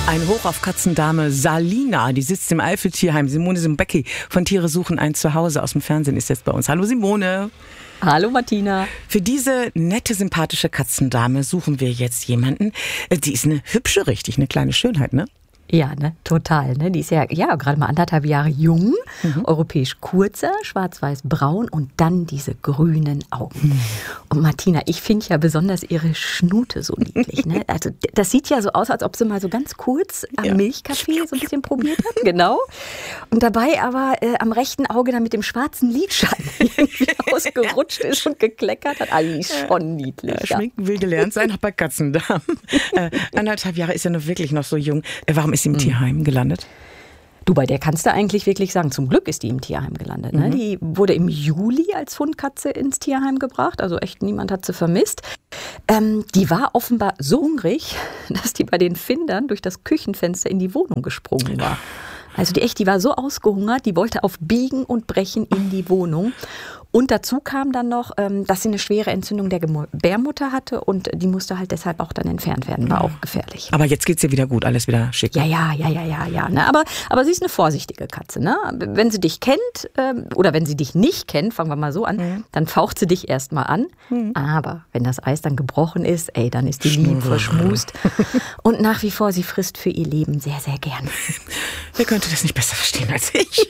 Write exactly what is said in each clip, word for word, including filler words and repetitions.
Ein Hoch auf Katzendame Salina, die sitzt im Eifel-Tierheim. Simone Simbecki von Tiere suchen ein Zuhause aus dem Fernsehen ist jetzt bei uns. Hallo Simone. Hallo Martina. Für diese nette, sympathische Katzendame suchen wir jetzt jemanden. Die ist eine hübsche, richtig, eine kleine Schönheit, ne? Ja, ne, total. Ne? Die ist ja, ja gerade mal anderthalb Jahre jung, mhm. europäisch kurzer, schwarz-weiß-braun und dann diese grünen Augen. Mhm. Und Martina, ich finde ja besonders ihre Schnute so niedlich. Ne? Also das sieht ja so aus, als ob sie mal so ganz kurz am ja. Milchkaffee so ein bisschen probiert hat. Genau. Und dabei aber äh, am rechten Auge dann mit dem schwarzen Lidschatten irgendwie ausgerutscht ist und gekleckert hat. Ah, die ist schon niedlich. Ja, schminken will gelernt sein, auch bei Katzendamen. äh, anderthalb Jahre ist ja noch wirklich noch so jung. Äh, warum ist sie im Tierheim gelandet? Du, bei der kannst du eigentlich wirklich sagen, zum Glück ist die im Tierheim gelandet. Ne? Mhm. Die wurde im Juli als Hundkatze ins Tierheim gebracht, also echt niemand hat sie vermisst. Ähm, die war offenbar so hungrig, dass die bei den Findern durch das Küchenfenster in die Wohnung gesprungen war. Also die echt, die war so ausgehungert, die wollte auf Biegen und Brechen in die Wohnung. Und dazu kam dann noch, dass sie eine schwere Entzündung der Gebärmutter hatte und die musste halt deshalb auch dann entfernt werden. War auch gefährlich. Aber jetzt geht's ihr wieder gut, alles wieder schick. Ja, ja, ja, ja, ja, ja. Ne? Aber, aber sie ist eine vorsichtige Katze. Ne? Wenn sie dich kennt oder wenn sie dich nicht kennt, fangen wir mal so an, mhm. dann faucht sie dich erstmal an. Mhm. Aber wenn das Eis dann gebrochen ist, ey, dann ist die lieb verschmust. Und nach wie vor, sie frisst für ihr Leben sehr, sehr gern. Wer könnte das nicht besser verstehen als ich?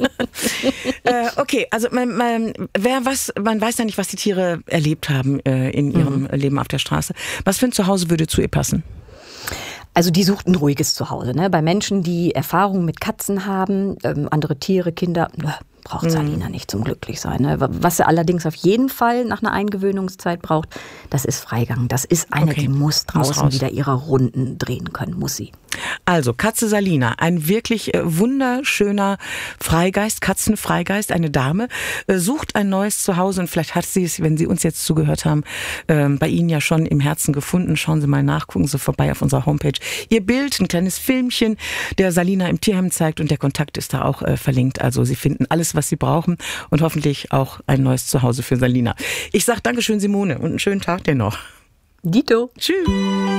äh, okay, also man, man, wer was, man weiß ja nicht, was die Tiere erlebt haben äh, in ihrem mhm. Leben auf der Straße. Was für ein Zuhause würde zu ihr passen? Also die sucht ein ruhiges Zuhause. Ne? Bei Menschen, die Erfahrung mit Katzen haben, ähm, andere Tiere, Kinder, ne, braucht Salina mhm. nicht zum Glücklichsein. Ne? Was sie allerdings auf jeden Fall nach einer Eingewöhnungszeit braucht, das ist Freigang. Das ist eine, okay. die muss draußen muss wieder ihre Runden drehen können, muss sie. Also Katze Salina, ein wirklich äh, wunderschöner Freigeist, Katzenfreigeist, eine Dame, äh, sucht ein neues Zuhause und vielleicht hat sie es, wenn Sie uns jetzt zugehört haben, äh, bei Ihnen ja schon im Herzen gefunden. Schauen Sie mal nach, gucken Sie vorbei auf unserer Homepage. Ihr Bild, ein kleines Filmchen, der Salina im Tierheim zeigt und der Kontakt ist da auch äh, verlinkt. Also Sie finden alles, was Sie brauchen und hoffentlich auch ein neues Zuhause für Salina. Ich sage Dankeschön, Simone, und einen schönen Tag dir noch. Dito. Tschüss.